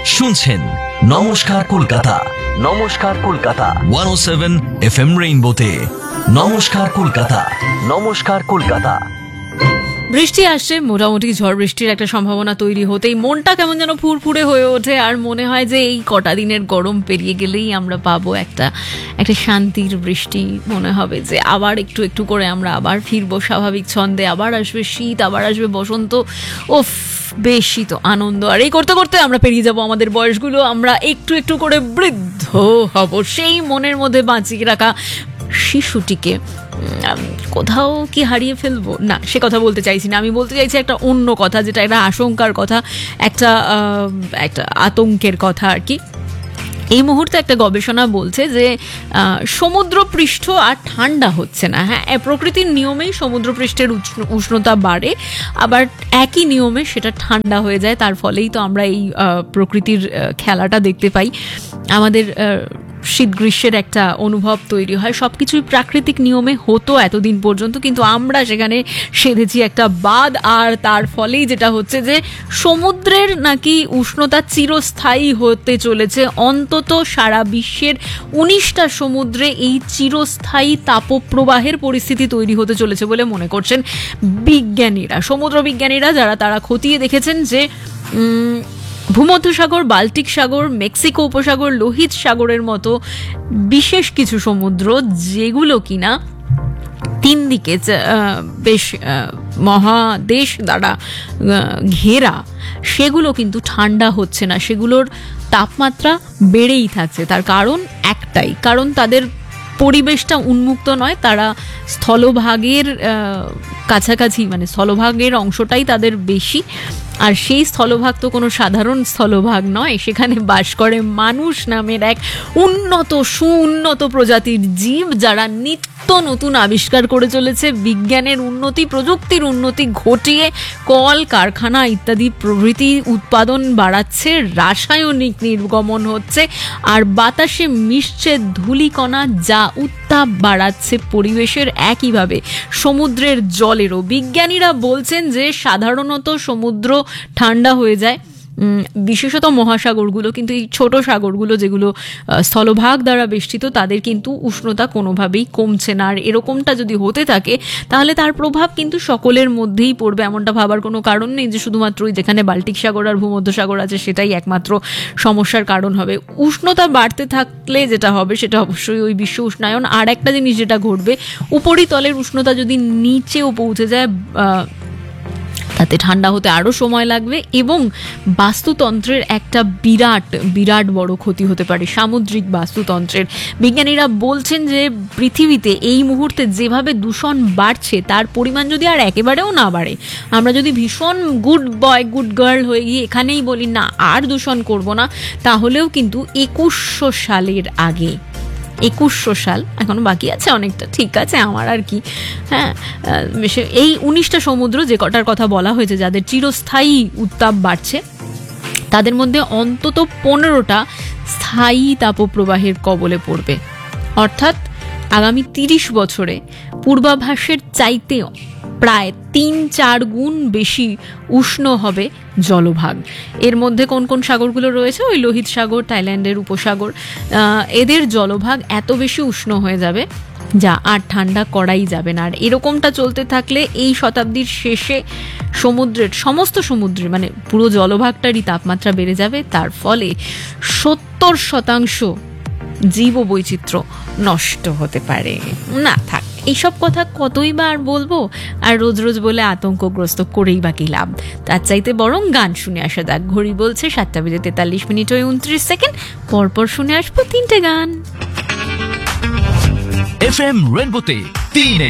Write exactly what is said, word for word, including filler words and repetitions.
শুনছেন নমস্কার কলকাতা, নমস্কার কলকাতা ওয়ান ও সেভেন এফ এম রেইনবোতে। নমস্কার কলকাতা, নমস্কার কলকাতা। বৃষ্টি আসছে, মোটামুটি ঝড় বৃষ্টির একটা সম্ভাবনা তৈরি হতেই মনটা কেমন যেন ফুরফুরে হয়ে ওঠে, আর মনে হয় যে এই কটা দিনের গরম পেরিয়ে গেলেই আমরা পাবো একটা একটা শান্তির বৃষ্টি। মনে হবে যে আবার একটু একটু করে আমরা আবার ফিরবো স্বাভাবিক ছন্দে, আবার আসবে শীত, আবার আসবে বসন্ত। ওফ, বেশি তো আনন্দ। আর এই করতে করতে আমরা পেরিয়ে যাব আমাদের বয়সগুলো, আমরা একটু একটু করে বৃদ্ধ হব। সেই মনের মধ্যে বাঁচিয়ে রাখা শিশুটিকে কোথাও কি হারিয়ে ফেলবো? না, সে কথা বলতে চাইছি না। আমি বলতে চাইছি একটা অন্য কথা, যেটা একটা আশঙ্কার কথা, একটা একটা আতঙ্কের কথা আর কি। এই মুহূর্তে একটা গবেষণা বলছে যে সমুদ্রপৃষ্ঠ আর ঠান্ডা হচ্ছে না। হ্যাঁ, প্রকৃতির নিয়মেই সমুদ্রপৃষ্ঠের উষ্ণতা বাড়ে, আবার একই নিয়মে সেটা ঠান্ডা হয়ে যায়। তার ফলেই তো আমরা এই প্রকৃতির খেলাটা দেখতে পাই। আমাদের শীত গ্রীষ্মের একটা অনুভব তৈরি হয়। সব কিছুই প্রাকৃতিক নিয়মে হতো এতদিন পর্যন্ত, কিন্তু আমরা সেখানে সেধেছি একটা বাদ। আর তার ফলেই যেটা হচ্ছে যে সমুদ্রের নাকি উষ্ণতা চিরস্থায়ী হতে চলেছে। অন্তত সারা বিশ্বের উনিশটা সমুদ্রে এই চিরস্থায়ী তাপপ্রবাহের পরিস্থিতি তৈরি হতে চলেছে বলে মনে করছেন বিজ্ঞানীরা, সমুদ্র বিজ্ঞানীরা, যারা তারা খতিয়ে দেখেছেন যে ভূমধ্যসাগর, বাল্টিক সাগর, মেক্সিকো উপসাগর, লোহিত সাগরের মতো বিশেষ কিছু সমুদ্র, যেগুলো কিনা তিন দিকে বেশ মহাদেশ দ্বারা ঘেরা, সেগুলো কিন্তু ঠান্ডা হচ্ছে না, সেগুলোর তাপমাত্রা বেড়েই থাকছে। তার কারণ একটাই, কারণ তাদের পরিবেশটা উন্মুক্ত নয়, তারা স্থলভাগের কাছাকাছি, মানে স্থলভাগের অংশটাই তাদের বেশি। আর সেই স্থলভাগ তো কোনো সাধারণ স্থলভাগ নয়, সেখানে বাস করে মানুষ নামের এক উন্নত সুউন্নত প্রজাতির জীব, যারা নিত্য নতুন আবিষ্কার করে চলেছে। বিজ্ঞানের উন্নতি, প্রযুক্তির উন্নতি ঘটিয়ে কল কারখানা ইত্যাদি প্রভৃতি উৎপাদন বাড়াচ্ছে, রাসায়নিক নির্গমন হচ্ছে, আর বাতাসে মিশছে ধূলিকণা, যা উত্তাপ বাড়াচ্ছে পরিবেশের। একইভাবে সমুদ্রের জলেরও বিজ্ঞানীরা বলছেন যে সাধারণত সমুদ্র ঠান্ডা হয়ে যায়, বিশেষত মহাসাগরগুলো, কিন্তু এই ছোট সাগরগুলো যেগুলো স্থলভাগ দ্বারা বেষ্টিত, তাদের কিন্তু উষ্ণতা কোনোভাবেই কমছে না। আর এরকমটা যদি হতে থাকে তাহলে তার প্রভাব কিন্তু সকলের মধ্যেই পড়বে। এমনটা ভাবার কোনো কারণ নেই যে শুধুমাত্রই যেখানে বাল্টিক সাগর আর ভূমধ্যসাগর আছে সেটাই একমাত্র সমস্যার কারণ হবে। উষ্ণতা বাড়তে থাকলে যেটা হবে সেটা অবশ্যই ওই বিশ্ব উষ্ণায়ন। আর একটা জিনিস যেটা ঘটবে, উপরিতলের উষ্ণতা যদি নিচেও পৌঁছে যায়, তাতে ঠান্ডা হতে আরও সময় লাগবে, এবং বাস্তুতন্ত্রের একটা বিরাট বিরাট বড় ক্ষতি হতে পারে, সামুদ্রিক বাস্তুতন্ত্রের। বিজ্ঞানীরা বলছেন যে পৃথিবীতে এই মুহূর্তে যেভাবে দূষণ বাড়ছে, তার পরিমাণ যদি আর একেবারেও না বাড়ে, আমরা যদি ভীষণ গুড বয় গুড গার্ল হয়ে গিয়ে এখানেই বলি না আর দূষণ করব না, তাহলেও কিন্তু একুশশো সালের আগে, একুশশো সাল এখনো বাকি আছে অনেকটা, ঠিক আছে, আমার আর কি। হ্যাঁ, এই উনিশটা সমুদ্র যে কটার কথা বলা হয়েছে যাদের চিরস্থায়ী উত্তাপ বাড়ছে, তাদের মধ্যে অন্তত পনেরোটা স্থায়ী তাপপ্রবাহের কবলে পড়বে। অর্থাৎ আগামী তিরিশ বছরে পূর্বাভাসের চাইতে প্রায় তিন চার গুণ বেশি উষ্ণ হবে জলভাগ। এর মধ্যে কোন কোন সাগরগুলো রয়েছে? ওই লোহিত সাগর, থাইল্যান্ডের উপসাগর, এদের জলভাগ এত বেশি উষ্ণ হয়ে যাবে যা আর ঠান্ডা করাই যাবে না। আর এরকমটা চলতে থাকলে এই শতাব্দীর শেষে সমুদ্রের সমস্ত সমুদ্রে, মানে পুরো জলভাগটারই তাপমাত্রা বেড়ে যাবে। তার ফলে সত্তর শতাংশ জীব বৈচিত্র্য নষ্ট হতে পারে। না থাক, এইসব কথা কতই বা আর বলবো, আর রোজ রোজ বলে আতঙ্কগ্রস্ত করেই বাকি লাভ। তার চাইতে বরং গান শুনে আসা যাক। ঘড়ি বলছে সাতটা বেজে তেতাল্লিশ মিনিট ওই উনত্রিশ সেকেন্ড। পরপর শুনে আসবো তিনটে গান। এফ এম রেইনবোতে তিন